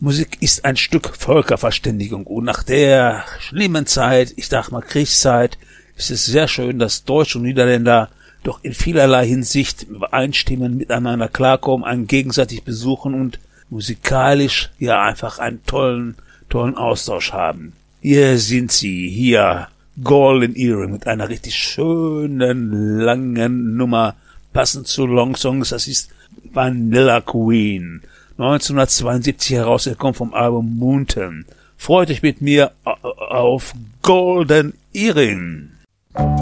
Musik ist ein Stück Völkerverständigung und nach der schlimmen Zeit, ich sag mal Kriegszeit, ist es sehr schön, dass Deutsche und Niederländer doch in vielerlei Hinsicht übereinstimmen, miteinander klarkommen, einen gegenseitig besuchen und musikalisch ja einfach einen tollen Austausch haben. Hier sind sie, hier Golden Earring mit einer richtig schönen, langen Nummer, passend zu Long Songs, das ist Vanilla Queen, 1972 herausgekommen vom Album Mountain. Freut euch mit mir auf Golden Earring.